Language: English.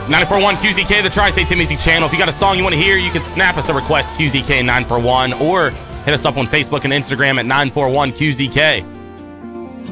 941 QZK, the Tri-State Music Channel. If you got a song you want to hear, you can snap us a request, QZK941, or hit us up on Facebook and Instagram at 941 QZK.